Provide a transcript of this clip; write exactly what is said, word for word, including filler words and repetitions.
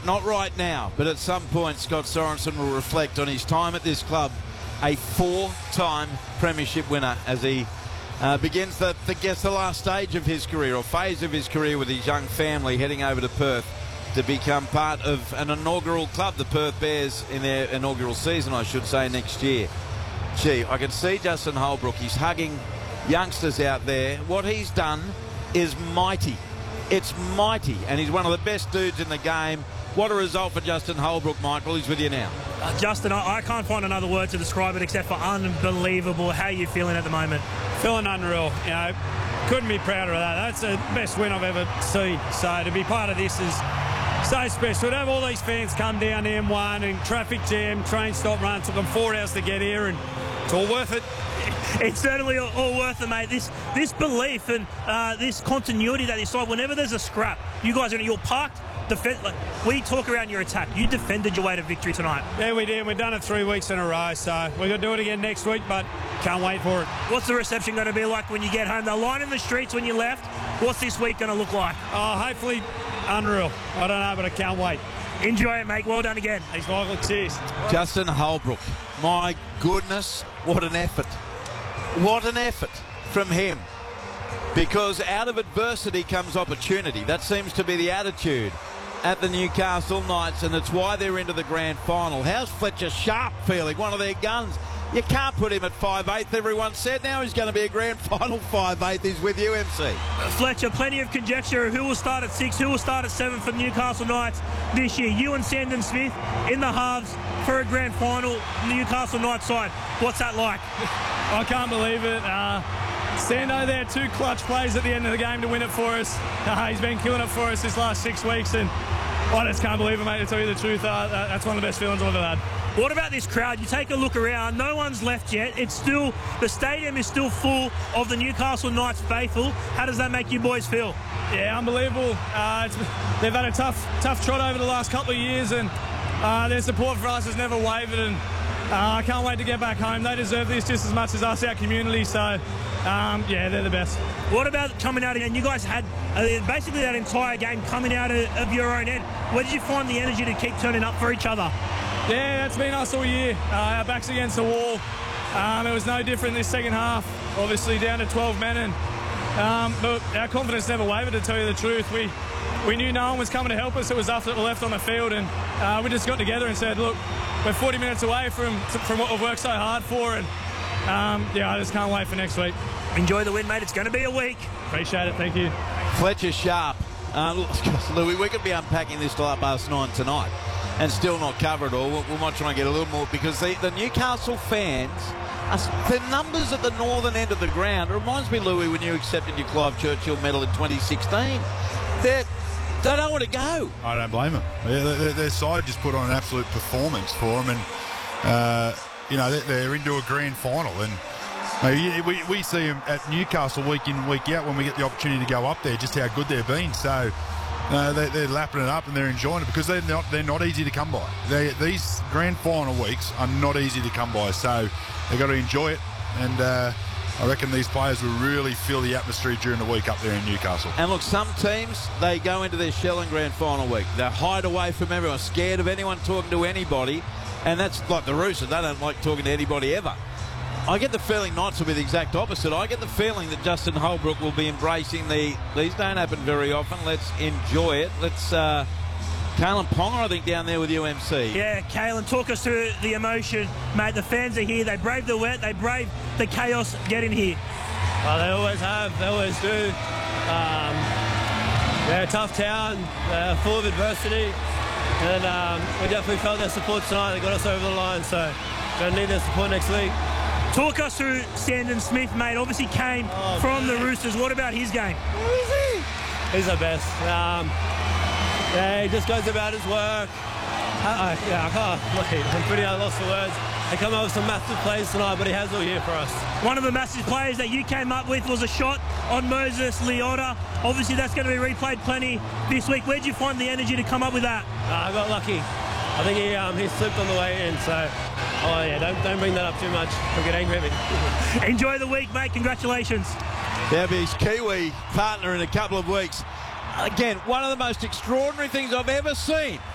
not right now, but at some point Scott Sorensen will reflect on his time at this club. A four-time premiership winner as he uh, begins the, the, guess the last stage of his career, or phase of his career, with his young family heading over to Perth to become part of an inaugural club, the Perth Bears, in their inaugural season, I should say, next year. Gee, I can see Justin Holbrook. He's hugging youngsters out there. What he's done is mighty. It's mighty, and he's one of the best dudes in the game. What a result for Justin Holbrook, Michael. He's with you now. Uh, Justin, I, I can't find another word to describe it except for unbelievable. How are you feeling at the moment? Feeling unreal. You know, couldn't be prouder of that. That's the best win I've ever seen. So to be part of this is so special. To have all these fans come down the M one and traffic jam, train stop run, took them four hours to get here, and it's all worth it. It's certainly all, all worth it, mate. This this belief and uh, this continuity that you saw, whenever there's a scrap, you guys are you're parked. Defend, like, we talk around your attack. You defended your way to victory tonight. Yeah, we did. We've done it three weeks in a row, so we're going to do it again next week, but can't wait for it. What's the reception going to be like when you get home? The line in the streets when you left, what's this week going to look like? Oh, hopefully unreal. I don't know, but I can't wait. Enjoy it, mate. Well done again. Thanks, Michael. Cheers. Justin Holbrook. My goodness, what an effort. What an effort from him. Because out of adversity comes opportunity. That seems to be the attitude at the Newcastle Knights, and it's why they're into the grand final. How's Fletcher Sharp feeling? One of their guns. You can't put him at five eighth, everyone said. Now he's going to be a grand final five eighth. He's with you, M C. Fletcher, plenty of conjecture. Who will start at six? Who will start at seven for the Newcastle Knights this year? You and Sandon Smith in the halves for a grand final, Newcastle Knights side. What's that like? I can't believe it. Uh, Sando there, two clutch plays at the end of the game to win it for us. Uh, he's been killing it for us this last six weeks, and I just can't believe it, mate, to tell you the truth. Uh, that's one of the best feelings I've ever had. What about this crowd? You take a look around, no one's left yet. It's still, the stadium is still full of the Newcastle Knights faithful. How does that make you boys feel? Yeah, unbelievable. Uh, it's, they've had a tough, tough trot over the last couple of years, and uh, their support for us has never wavered, and uh, I can't wait to get back home. They deserve this just as much as us, our community, so um, yeah, they're the best. What about coming out again? You guys had uh, basically that entire game coming out of, of your own end. Where did you find the energy to keep turning up for each other? Yeah, that's been us all year. Uh, our backs against the wall. Um, it was no different this second half. Obviously down to twelve men, and um, but our confidence never wavered, to tell you the truth. We we knew no one was coming to help us. It was us that were left on the field, and uh, we just got together and said, look, we're forty minutes away from from what we've worked so hard for, and um, yeah, I just can't wait for next week. Enjoy the win, mate. It's going to be a week. Appreciate it. Thank you. Fletcher Sharp. Uh, Louis, we could be unpacking this till up past nine tonight and still not cover it all. We might try and get a little more, because the, the Newcastle fans, are, the numbers at the northern end of the ground, it reminds me, Louis, when you accepted your Clive Churchill medal in twenty sixteen. They're, they don't want to go. I don't blame them. Yeah, their, their side just put on an absolute performance for them, and uh, you know, they're, they're into a grand final, and uh, we, we see them at Newcastle week in, week out when we get the opportunity to go up there, just how good they've been. So uh, they, they're lapping it up and they're enjoying it, because they're not, they're not easy to come by. They, these grand final weeks are not easy to come by, so they've got to enjoy it, and uh, I reckon these players will really feel the atmosphere during the week up there in Newcastle. And look, some teams, they go into their shell in grand final week. They hide away from everyone, scared of anyone talking to anybody, and that's like the Roosters. They don't like talking to anybody ever. I get the feeling Knights will be the exact opposite. I get the feeling that Justin Holbrook will be embracing the, these don't happen very often, let's enjoy it. Let's, uh, Kalen Ponga, I think, down there with U M C. Yeah, Kalen, talk us through the emotion. Mate, the fans are here. They brave the wet. They brave the chaos getting here. Well, they always have. They always do. Um, they're a tough town, uh, full of adversity. And um, we definitely felt their support tonight. They got us over the line, so going to need their support next week. Talk us through Sandon Smith, mate. Obviously came oh, from man. the Roosters. What about his game? Who is he? He's the best. Um, yeah, he just goes about his work. I, I, yeah, I can't wait. I'm pretty lost for words. They come up with some massive plays tonight, but he has all year for us. One of the massive plays that you came up with was a shot on Moses Leota. Obviously, that's going to be replayed plenty this week. Where'd you find the energy to come up with that? Uh, I got lucky. I think he um, he slipped on the way in, so oh yeah, don't don't bring that up too much. He'll get angry at me. Enjoy the week, mate. Congratulations. There'll be his Kiwi partner in a couple of weeks. Again, one of the most extraordinary things I've ever seen